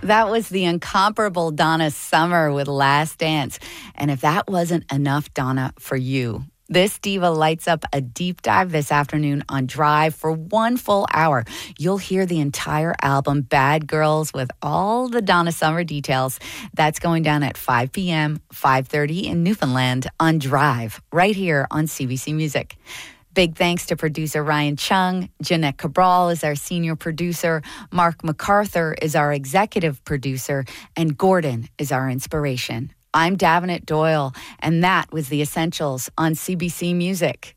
That was the incomparable Donna Summer with Last Dance. And if that wasn't enough, Donna, for you, this diva lights up a deep dive this afternoon on Drive for 1 full hour. You'll hear the entire album, Bad Girls, with all the Donna Summer details. That's going down at 5 p.m., 5:30 in Newfoundland on Drive, right here on CBC Music. Big thanks to producer Ryan Chung. Jeanette Cabral is our senior producer. Mark MacArthur is our executive producer. And Gordon is our inspiration. I'm Davenant Doyle, and that was The Essentials on CBC Music.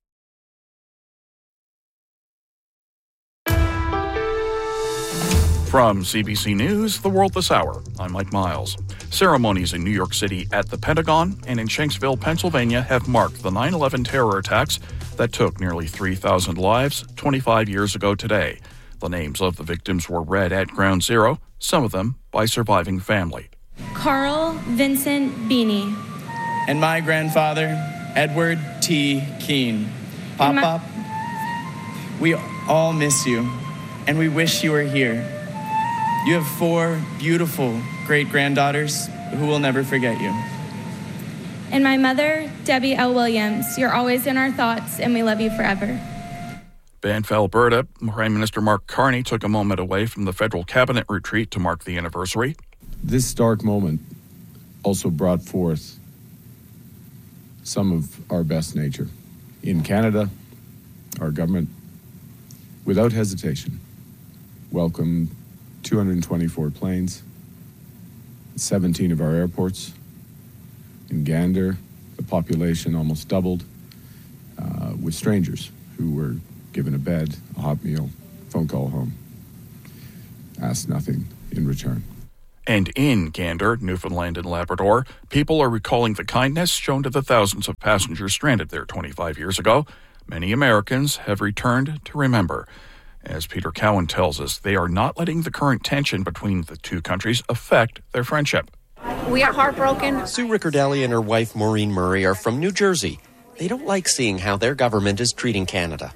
From CBC News, The World This Hour, I'm Mike Miles. Ceremonies in New York City at the Pentagon and in Shanksville, Pennsylvania have marked the 9/11 terror attacks that took nearly 3,000 lives 25 years ago today. The names of the victims were read at Ground Zero, some of them by surviving family. Carl Vincent Beeney. And my grandfather, Edward T. Keene. Pop-Pop, we all miss you, and we wish you were here. You have 4 beautiful great-granddaughters who will never forget you. And my mother, Debbie L. Williams. You're always in our thoughts, and we love you forever. Banff, Alberta, Prime Minister Mark Carney took a moment away from the federal cabinet retreat to mark the anniversary. This dark moment also brought forth some of our best nature. In Canada, our government, without hesitation, welcomed 224 planes, 17 of our airports. In Gander, the population almost doubled, with strangers who were given a bed, a hot meal, phone call home, asked nothing in return. And in Gander, Newfoundland and Labrador, people are recalling the kindness shown to the thousands of passengers stranded there 25 years ago. Many Americans have returned to remember. As Peter Cowan tells us, they are not letting the current tension between the two countries affect their friendship. We are heartbroken. Sue Riccardelli and her wife Maureen Murray are from New Jersey. They don't like seeing how their government is treating Canada.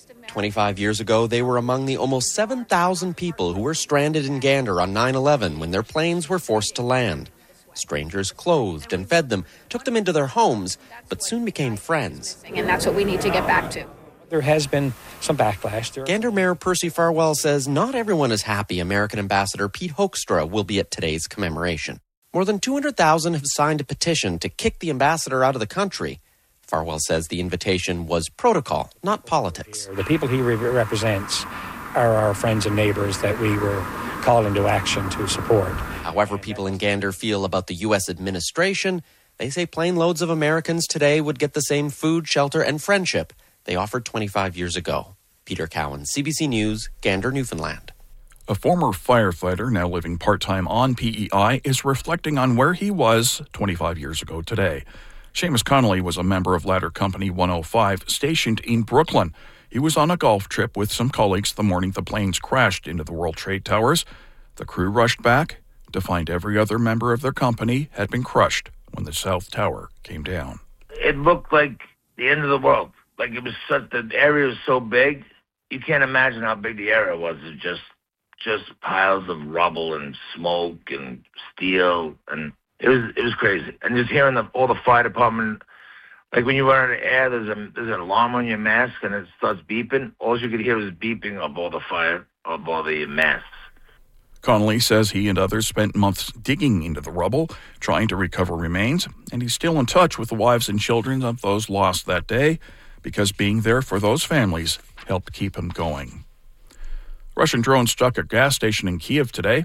25 years ago, they were among the almost 7,000 people who were stranded in Gander on 9/11 when their planes were forced to land. Strangers clothed and fed them, took them into their homes, but soon became friends. And that's what we need to get back to. There has been some backlash. Gander Mayor Percy Farwell says not everyone is happy American Ambassador Pete Hoekstra will be at today's commemoration. More than 200,000 have signed a petition to kick the ambassador out of the country. Farwell says the invitation was protocol, not politics. The people he represents are our friends and neighbors that we were called into action to support. However people in Gander feel about the U.S. administration, they say plane loads of Americans today would get the same food, shelter, and friendship they offered 25 years ago. Peter Cowan, CBC News, Gander, Newfoundland. A former firefighter, now living part-time on PEI, is reflecting on where he was 25 years ago today. Seamus Connolly was a member of Ladder Company 105 stationed in Brooklyn. He was on a golf trip with some colleagues the morning the planes crashed into the World Trade Towers. The crew rushed back to find every other member of their company had been crushed when the South Tower came down. It looked like the end of the world. Like it was the area was so big, you can't imagine how big the area was. It was just piles of rubble and smoke and steel, and it was crazy. And just hearing all the fire department, like when you run out of air, there's an alarm on your mask and it starts beeping. All you could hear was beeping of all the fire, of all the masks. Connolly says he and others spent months digging into the rubble, trying to recover remains, and he's still in touch with the wives and children of those lost that day, because being there for those families helped keep him going. Russian drones struck a gas station in Kyiv today.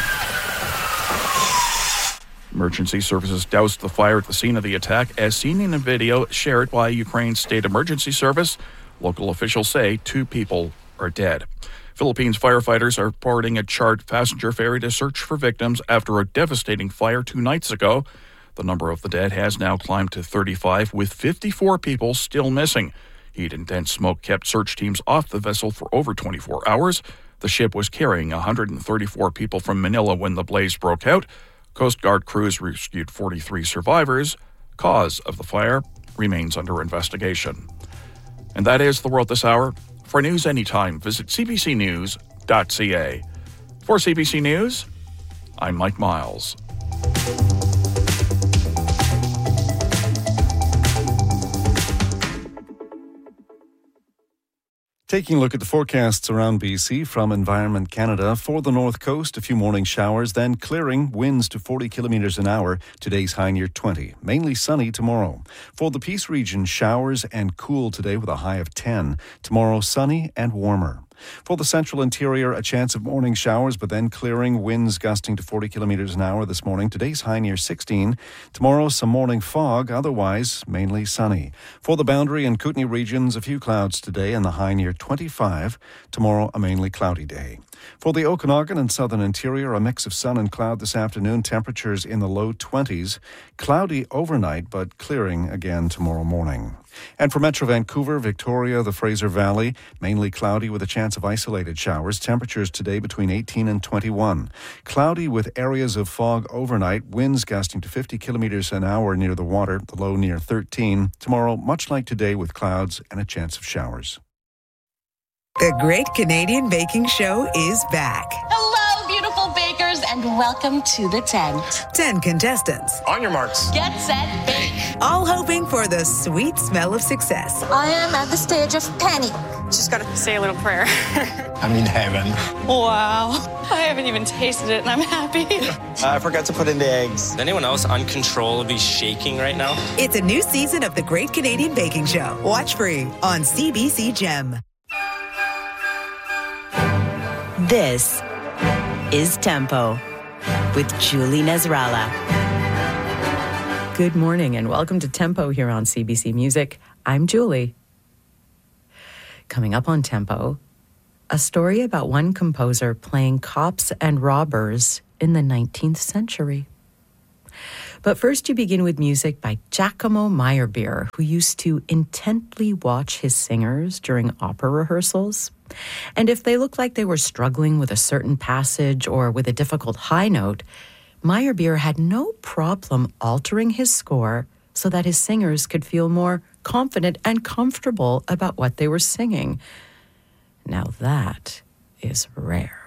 Emergency services doused the fire at the scene of the attack, as seen in a video shared by Ukraine's State Emergency Service. Local officials say 2 people are dead. Philippines firefighters are boarding a chartered passenger ferry to search for victims after a devastating fire 2 nights ago. The number of the dead has now climbed to 35, with 54 people still missing. Heat and dense smoke kept search teams off the vessel for over 24 hours. The ship was carrying 134 people from Manila when the blaze broke out. Coast Guard crews rescued 43 survivors. Cause of the fire remains under investigation. And that is The World This Hour. For news anytime, visit cbcnews.ca. For CBC News, I'm Mike Miles. Taking a look at the forecasts around BC from Environment Canada. For the North Coast, a few morning showers, then clearing, winds to 40 kilometres an hour. Today's high near 20. Mainly sunny tomorrow. For the Peace region, showers and cool today with a high of 10. Tomorrow, sunny and warmer. For the central interior, a chance of morning showers, but then clearing, winds gusting to 40 kilometres an hour this morning. Today's high near 16. Tomorrow, some morning fog, otherwise mainly sunny. For the Boundary and Kootenay regions, a few clouds today and the high near 25. Tomorrow, a mainly cloudy day. For the Okanagan and southern interior, a mix of sun and cloud this afternoon. Temperatures in the low 20s. Cloudy overnight, but clearing again tomorrow morning. And for Metro Vancouver, Victoria, the Fraser Valley, mainly cloudy with a chance of isolated showers. Temperatures today between 18 and 21. Cloudy with areas of fog overnight. Winds gusting to 50 kilometres an hour near the water. The low near 13. Tomorrow, much like today, with clouds and a chance of showers. The Great Canadian Baking Show is back. Hello, beautiful bakers, and welcome to the tent. 10 contestants. On your marks. Get set, bake. All hoping for the sweet smell of success. I am at the stage of panic. Just gotta say a little prayer. I'm in heaven. Wow. I haven't even tasted it, and I'm happy. I forgot to put in the eggs. Is anyone else uncontrollably shaking right now? It's a new season of The Great Canadian Baking Show. Watch free on CBC Gem. This is Tempo with Julie Nasrallah. Good morning and welcome to Tempo here on CBC Music. I'm Julie. Coming up on Tempo, a story about one composer playing cops and robbers in the 19th century. But first you begin with music by Giacomo Meyerbeer, who used to intently watch his singers during opera rehearsals. And if they looked like they were struggling with a certain passage or with a difficult high note, Meyerbeer had no problem altering his score so that his singers could feel more confident and comfortable about what they were singing. Now that is rare.